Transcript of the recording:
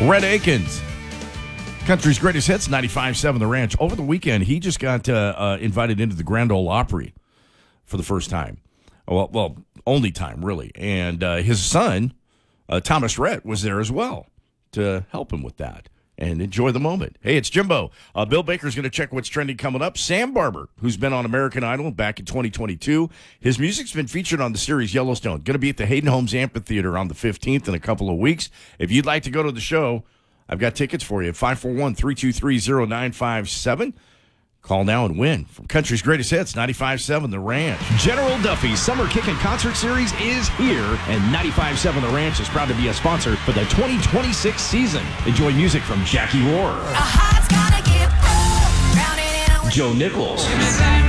Red Akins, country's greatest hits, 95.7 The Ranch. Over the weekend, he just got invited into the Grand Ole Opry for the first time. Well, only time, really. And his son, Thomas Rhett, was there as well to help him with that and enjoy the moment. Hey, it's Jimbo. Bill Baker's going to check what's trending coming up. Sam Barber, who's been on American Idol back in 2022. His music's been featured on the series Yellowstone. Going to be at the Hayden Homes Amphitheater on the 15th in a couple of weeks. If you'd like to go to the show, I've got tickets for you. 541-323-0957. Call now and win from country's greatest hits, 95.7 The Ranch. General Duffy's Summer Kickin' Concert Series is here, and 95.7 The Ranch is proud to be a sponsor for the 2026 season. Enjoy music from Jackie Rohr, Joe Nichols,